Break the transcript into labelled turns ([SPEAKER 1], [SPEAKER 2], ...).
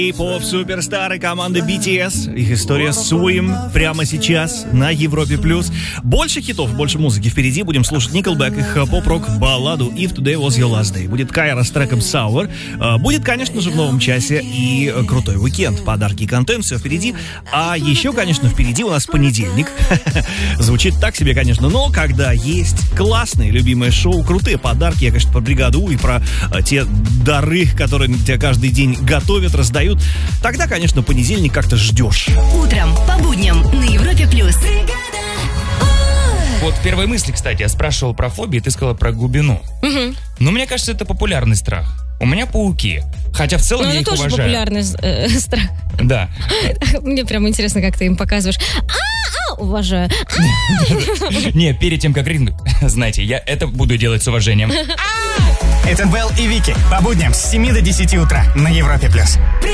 [SPEAKER 1] Кей-поп суперстары команды BTS. Их история Swim прямо сейчас на Европе+. Больше хитов, больше музыки впереди. Будем слушать Nickelback, их поп-рок балладу If Today Was Your Last Day. Будет Кайра с треком Sour. Будет, конечно же, в новом часе и крутой уикенд. Подарки и контент, все впереди. А еще, конечно, впереди у нас понедельник. Звучит так себе, конечно, но когда есть классные, любимые шоу, крутые подарки, я, конечно, про бригаду и про те дары, которые тебя каждый день готовят, раздают, тогда, конечно, понедельник как-то ждешь.
[SPEAKER 2] Утром по будням на Европе+.
[SPEAKER 3] Вот в первой мысли, кстати, я спрашивал про фобии, ты сказала про глубину.
[SPEAKER 2] Угу.
[SPEAKER 3] Но мне кажется, это популярный страх. У меня пауки. Хотя в целом я их
[SPEAKER 4] тоже
[SPEAKER 3] уважаю.
[SPEAKER 4] популярный страх.
[SPEAKER 3] Да.
[SPEAKER 4] Мне прям интересно, как ты им показываешь. Уважаю.
[SPEAKER 3] Не, перед тем, как ринг, знаете, я это буду делать с уважением.
[SPEAKER 5] Это Вэл и Вики. По будням с 7 до 10 утра на Европе+.